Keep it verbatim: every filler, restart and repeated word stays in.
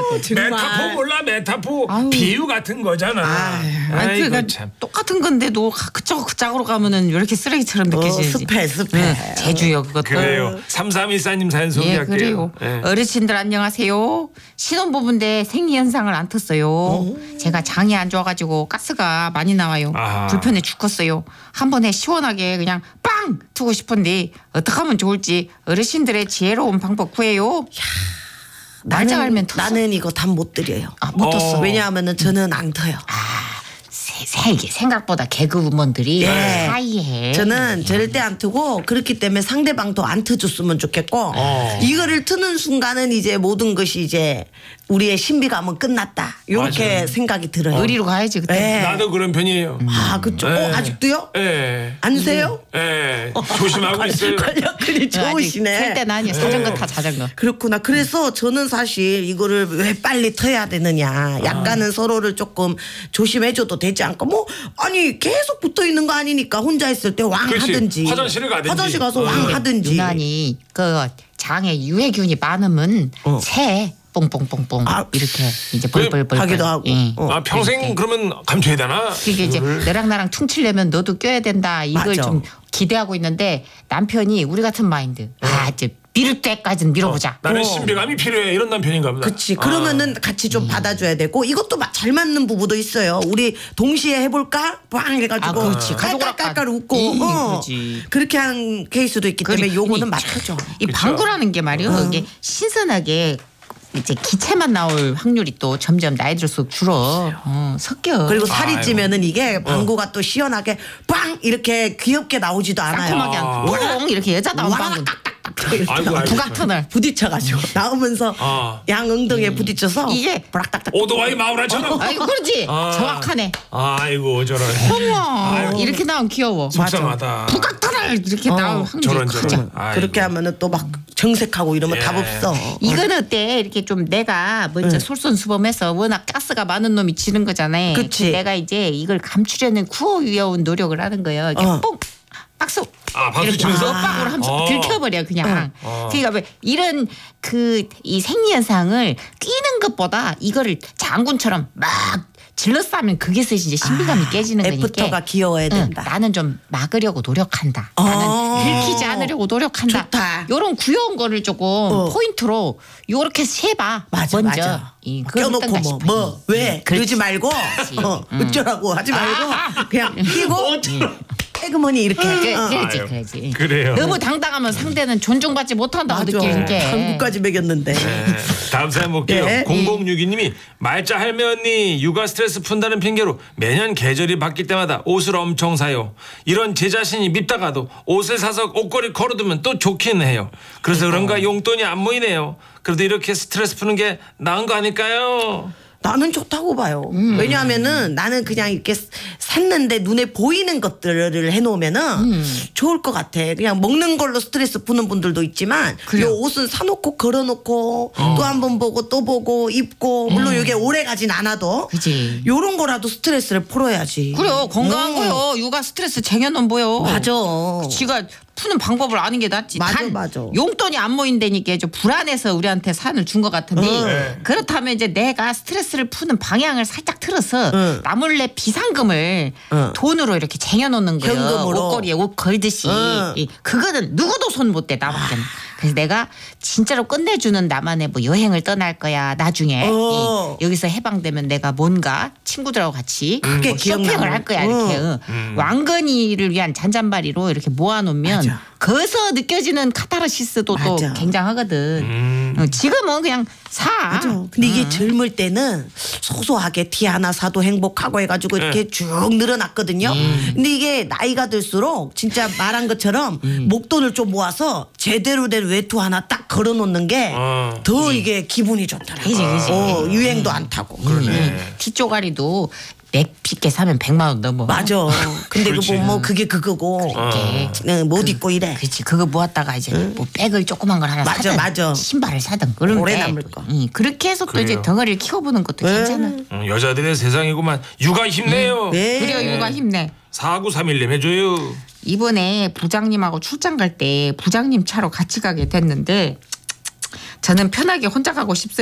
정말. 메타포 몰라 메타포 아유. 비유 같은 거잖아. 아니, 아이고, 그러니까 참. 똑같은 건데도 그쪽 그쪽으로 가면은 이렇게 쓰레기처럼 느껴지지. 어, 습해, 습해. 응, 제주요 그것도. 그래요. 삼삼이사님 사연 예, 소개할게요. 그래요. 예. 어르신들 안녕하세요. 신혼부부인데 생리 현상을 안 텄어요. 제가 장이 안 좋아가지고 가스가 많이 나와요. 아하. 불편해 죽겠어요. 한 번에 시원하게 그냥 빵 트고 싶은데 어떻게 하면 좋을지 어르신들의 지혜로운 방법 구해요. 날짜 알면 텄어. 나는 이거 답 못 드려요. 아, 못 텄어. 왜냐하면은 저는 안 터요. 세, 세, 생각보다 개그우먼들이 예. 하이해. 저는 절대 안 트고 그렇기 때문에 상대방도 안 트줬으면 좋겠고 어. 이거를 트는 순간은 이제 모든 것이 이제 우리의 신비감은 끝났다. 이렇게 맞아요. 생각이 들어요. 의리로 가야지 그때. 예. 나도 그런 편이에요. 아, 그쵸. 예. 어, 아직도요? 예. 안 세요? 예. 조심하고 있어요. 관력근이 좋으시네. 셀 때는 아니야. 자전거 타 자전거. 그렇구나. 그래서 저는 사실 이거를 왜 빨리 터야 되느냐. 약간은 서로를 조금 조심해줘도 되지 않을까. 뭐 아니 계속 붙어 있는 거 아니니까 혼자 있을 때 왕 그렇지. 하든지. 화장실을 가든지. 화장실 가서 어. 왕 하든지. 유난히 그 장에 유해균이 많으면 어. 새 뽕뽕뽕뽕 아, 이렇게 이제 그 벌벌벌 하기도 하고. 예. 어. 아 평생 그러면 감춰야 되나? 그게 이제 너랑 나랑 퉁치려면 너도 껴야 된다. 이걸 맞아. 좀 기대하고 있는데 남편이 우리 같은 마인드. 아 이제 미룰 때까지는 밀어보자. 나는 어. 신비감이 필요해 이런 남편인가 보다. 그치. 그러면은 같이 좀 받아줘야 되고 이것도 마- 잘 맞는 부부도 있어요. 우리 동시에 해볼까? 빵 해가지고 아, 그렇지. 가족으로 깔깔깔깔 까- 웃고 이, 어. 그렇지. 그렇게 한 케이스도 있기 때문에 그래, 요거는 이- 맞춰줘. 이 그쵸. 방구라는 게 말이요. 이게 신선하게 이제 기체만 나올 확률이 또 점점 나이 들수록 줄어. 어, 섞여. 그리고 살이 아이고. 찌면은 이게 방구가 또 시원하게 빵 이렇게 귀엽게 나오지도 않아요. 상큼하게 안 뽕 이렇게 여자 나온 방구. 이렇게 아이고, 나와. 아이고. 부각터널. 부딪혀가지고 나오면서 아. 양 엉덩이에 부딪혀서 이게 브락딱딱. 오토바이 마우라처럼. 아이고 그러지. 아. 정확하네. 아이고 저런. 어머 이렇게 나오면 귀여워. 속상하다. 부각터널 이렇게 나오면 확률이 저런 크죠. 저런. 아이고. 그렇게 하면은 또 막 정색하고 이러면 예. 답 없어. 이거는 어때? 이렇게 좀 내가 먼저 솔선수범해서 워낙 가스가 많은 놈이 지는 거잖아요. 그치. 내가 이제 이걸 감추려는 구어위어운 노력을 하는 거예요. 이렇게 어. 뽕 박수. 아, 박수 이렇게 치면서? 엇박으로 하면서 어. 들켜버려 그냥. 어. 그러니까 왜 이런 그 이 생리현상을 끼는 것보다 이거를 장군처럼 막 질러싸 하면 그게서 이제 신비감이 깨지는 거니까. 애프터가 귀여워야 된다. 응, 나는 좀 막으려고 노력한다. 어. 나는 들키지 않으려고 노력한다. 좋다. 요런 구여운 거를 조금 어. 포인트로 요렇게 세봐. 맞아, 먼저. 맞아. 이, 그건 껴놓고 어떤가 뭐, 싶어요. 뭐, 왜? 그렇지. 그러지 말고, 어, 어쩌라고 하지 말고, 그냥 끼고, 에그머니 이렇게. 그, 어. 그러지, 아유, 그러지. 그래요. 너무 당당하면 상대는 존중받지 못한다고 맞아. 느끼는 한국까지 먹였는데. 네. 다음 사연 볼게요. 네. 공공육이 님이 말자 할매 언니 육아 스트레스 푼다는 핑계로 매년 계절이 바뀔 때마다 옷을 엄청 사요. 이런 제 자신이 밉다가도 옷을 사서 옷걸이 걸어두면 또 좋긴 해요. 그래서 그런가 용돈이 안 모이네요. 그래도 이렇게 스트레스 푸는 게 나은 거 아닐까요? 나는 좋다고 봐요. 음. 왜냐하면은 나는 그냥 이렇게 샀는데 눈에 보이는 것들을 해놓으면은 음. 좋을 것 같아. 그냥 먹는 걸로 스트레스 푸는 분들도 있지만 그래요. 요 옷은 사놓고 걸어놓고 어. 또 한 번 보고 또 보고 입고 물론 이게 오래 가진 않아도 음. 그지. 요런 거라도 스트레스를 풀어야지. 그래요. 건강한 음. 거요. 육아 스트레스 쟁여놓은 보여. 맞아. 지가 푸는 방법을 아는 게 낫지. 맞아, 단 맞아. 용돈이 안 모인다니까 좀 불안해서 우리한테 산을 준 것 같은데 응. 그렇다면 이제 내가 스트레스를 푸는 방향을 살짝 틀어서 응. 나몰래 비상금을 응. 돈으로 이렇게 쟁여놓는 거예요. 현금으로. 옷걸이에 옷 걸듯이. 응. 이, 그거는 누구도 손 못 대 나밖에는. 그래서 내가 진짜로 끝내주는 나만의 뭐 여행을 떠날 거야 나중에 어. 이, 여기서 해방되면 내가 뭔가 친구들하고 같이 크게 뭐 쇼핑을 기억나는. 할 거야 이렇게 응. 응. 왕건이를 위한 잔잔바리로 이렇게 모아놓으면 맞아. 거기서 느껴지는 카타르시스도 또 맞아. 굉장하근 음. 어, 지금은 그냥 사. 맞아. 근데 이게 젊을 때는 소소하게 티 하나 사도 행복하고 해가지고 이렇게 쭉 늘어났거든요. 근데 이게 나이가 들수록 진짜 말한 것처럼 목돈을 좀 모아서 제대로 된 외투 하나 딱 걸어놓는 게 더 어. 이게 기분이 좋더라고. 그지, 그지. 어, 유행도 안 타고. 음. 티쪼가리도 맥피게 사면 백만 원 넘어. 맞아. 근데 그렇지. 그뭐 뭐 그게 그거고 네, 못 입고 이래. 그렇지. 그거 모았다가 이제 뭐 백을 조그만 걸 하나 맞아, 사든 맞아. 신발을 사든 그런 오래 때, 남을 거. 응, 그렇게 해서 또 이제 그래요. 덩어리를 키워보는 것도 괜찮아. 음, 여자들의 세상이구만. 육아 힘내요. 네. 그래요. 육아 힘내. 사구삼일 님 해줘요. 이번에 부장님하고 출장 갈 때 부장님 차로 같이 가게 됐는데 저는 편하게 혼자 가고 싶어요.